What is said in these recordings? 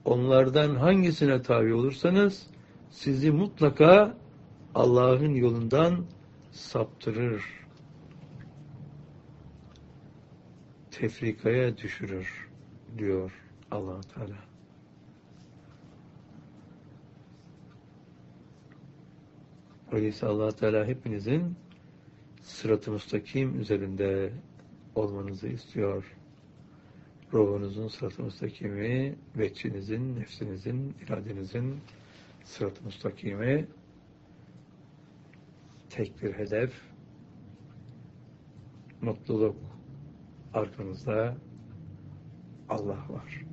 onlardan hangisine tabi olursanız sizi mutlaka Allah'ın yolundan saptırır, tefrikaya düşürür diyor Allah Teala. Öyleyse Allah Teala hepinizin sırat-ı müstakim üzerinde olmanızı istiyor. Ruhunuzun sırat-ı müstakimi, veçhinizin, nefsinizin, iradenizin sırat-ı müstakimi, tek bir hedef, mutluluk. Arkanızda Allah var.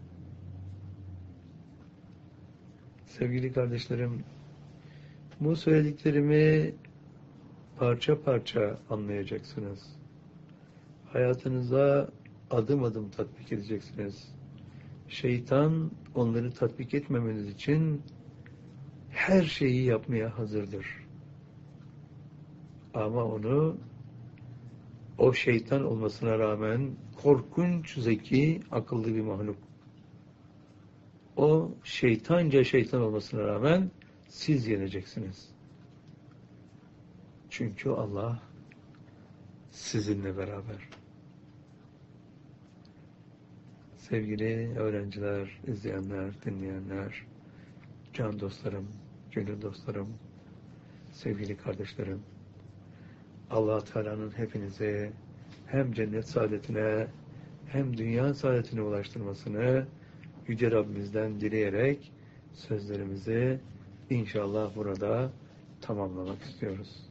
Sevgili kardeşlerim, bu söylediklerimi parça parça anlayacaksınız. Hayatınıza adım adım tatbik edeceksiniz. Şeytan onları tatbik etmemeniz için her şeyi yapmaya hazırdır. Ama onu, o şeytan olmasına rağmen korkunç, zeki, akıllı bir mahluk. O şeytanca şeytan olmasına rağmen siz yeneceksiniz. Çünkü Allah sizinle beraber. Sevgili öğrenciler, izleyenler, dinleyenler, can dostlarım, gönül dostlarım, sevgili kardeşlerim, Allah Teala'nın hepinizi hem cennet saadetine hem dünya saadetine ulaştırmasını Yüce Rabbimizden dileyerek sözlerimizi inşallah burada tamamlamak istiyoruz.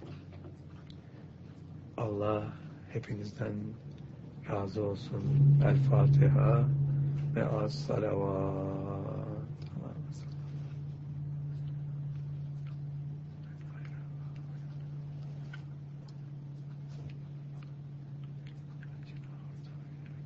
Allah hepinizden razı olsun. El Fatiha ve as-salavat.